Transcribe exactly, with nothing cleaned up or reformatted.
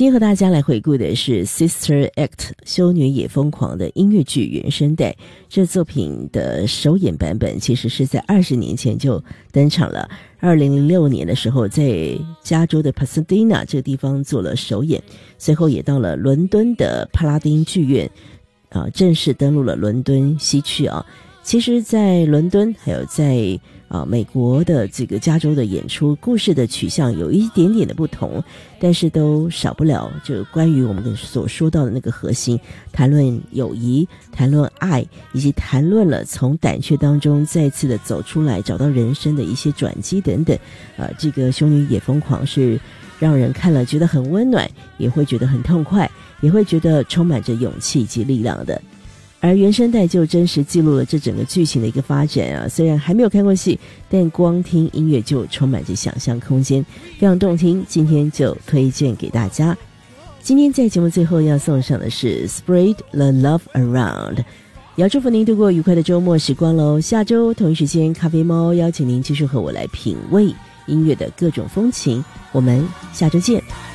今天和大家来回顾的是 Sister Act 修女也疯狂的音乐剧原声带。这作品的首演版本其实是在二十年前就登场了，二零零六年的时候在加州的 Pasadena 这个地方做了首演，随后也到了伦敦的帕拉丁剧院啊，正式登陆了伦敦西区啊。其实在伦敦还有在啊美国的这个加州的演出，故事的取向有一点点的不同，但是都少不了就关于我们所说到的那个核心，谈论友谊，谈论爱，以及谈论了从胆怯当中再次的走出来，找到人生的一些转机等等。啊，这个修女也疯狂是让人看了觉得很温暖，也会觉得很痛快，也会觉得充满着勇气以及力量的。而原声带就真实记录了这整个剧情的一个发展啊，虽然还没有看过戏，但光听音乐就充满着想象空间，非常动听，今天就推荐给大家。今天在节目最后要送上的是 Spread the Love Around， 也要祝福您度过愉快的周末时光咯。下周同一时间，咖啡猫邀请您继续和我来品味音乐的各种风情，我们下周见。